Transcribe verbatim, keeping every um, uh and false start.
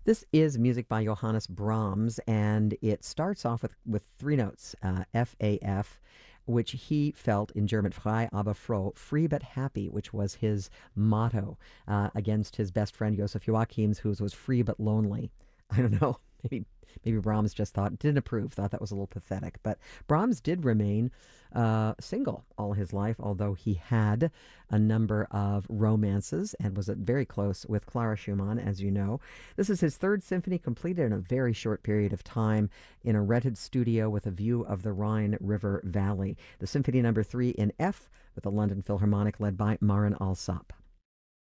This is music by Johannes Brahms, and it starts off with, with three notes, uh, F A F, which he felt in German, frei aber froh, free but happy, which was his motto uh, against his best friend Joseph Joachims, whose was free but lonely. I don't know. Maybe maybe Brahms just thought, didn't approve, thought that was a little pathetic. But Brahms did remain uh, single all his life, although he had a number of romances and was very close with Clara Schumann, as you know. This is his third symphony, completed in a very short period of time in a rented studio with a view of the Rhine River Valley. The Symphony Number Three in F with the London Philharmonic led by Marin Alsop.